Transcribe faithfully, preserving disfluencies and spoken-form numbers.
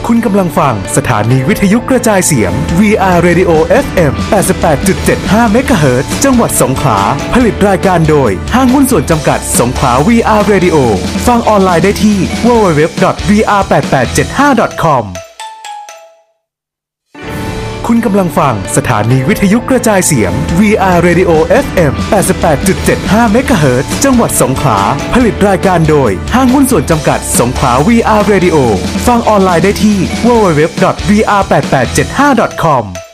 คุณกำลังฟังสถานีวิทยุกระจายเสียง วี อาร์ Radio เอฟ เอ็ม แปดสิบแปดจุดเจ็ดห้า เมกะเฮิรตซ์ จังหวัดสงขลาผลิตรายการโดยห้างหุ้นส่วนจำกัดสงขลา วี อาร์ Radio ฟังออนไลน์ได้ที่ ดับเบิลยู ดับเบิลยู ดับเบิลยู ดอท วี อาร์ แปดแปดเจ็ดห้า ดอท คอม คุณกำลังฟังสถานีวิทยุกระจายเสียง วี อาร์ Radio เอฟ เอ็ม แปดสิบแปดจุดเจ็ดห้า เมกะเฮิรตซ์ จังหวัดสงขลาผลิตรายการโดยห้างหุ้นส่วนจำกัดสงขลา วี อาร์ Radio ฟังออนไลน์ได้ที่ ดับเบิลยู ดับเบิลยู ดับเบิลยู ดอท วี อาร์ แปดแปดเจ็ดห้า ดอท คอม